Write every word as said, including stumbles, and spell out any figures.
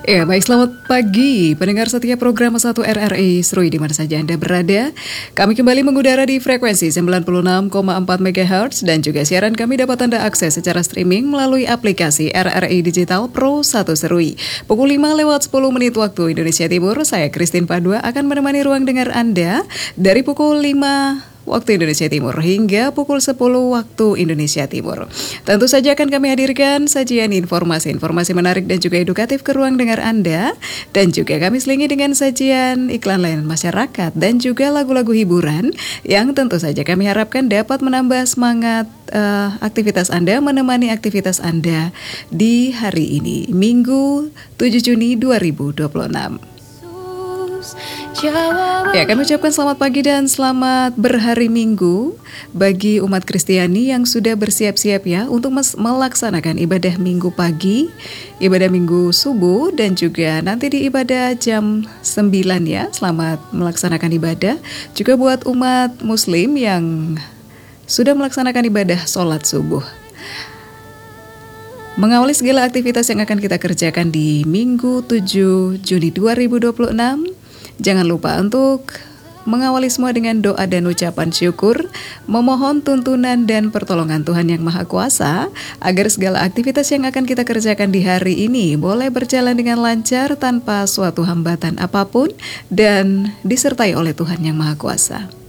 Ya, baik, selamat pagi pendengar setia program satu R R I Serui di mana saja Anda berada. Kami kembali mengudara di frekuensi sembilan puluh enam koma empat megahertz dan juga siaran kami dapat Anda akses secara streaming melalui aplikasi R R I Digital Pro satu Serui. Pukul lima lewat sepuluh menit waktu Indonesia Timur, saya Christine Padua akan menemani ruang dengar Anda dari pukul lima waktu Indonesia Timur hingga pukul sepuluh waktu Indonesia Timur. Tentu saja akan kami hadirkan sajian informasi-informasi menarik dan juga edukatif ke ruang dengar Anda. Dan juga kami selingi dengan sajian iklan layanan masyarakat dan juga lagu-lagu hiburan yang tentu saja kami harapkan dapat menambah semangat uh, aktivitas Anda, menemani aktivitas Anda di hari ini, Minggu tujuh Juni dua ribu dua puluh enam. Ya, kami ucapkan selamat pagi dan selamat berhari Minggu bagi umat Kristiani yang sudah bersiap-siap ya untuk melaksanakan ibadah Minggu pagi, ibadah Minggu subuh dan juga nanti di ibadah jam sembilan ya. Selamat melaksanakan ibadah. Juga buat umat Muslim yang sudah melaksanakan ibadah sholat subuh. Mengawali segala aktivitas yang akan kita kerjakan di Minggu tujuh Juni dua ribu dua puluh enam, jangan lupa untuk mengawali semua dengan doa dan ucapan syukur, memohon tuntunan dan pertolongan Tuhan Yang Maha Kuasa, agar segala aktivitas yang akan kita kerjakan di hari ini boleh berjalan dengan lancar tanpa suatu hambatan apapun dan disertai oleh Tuhan Yang Maha Kuasa.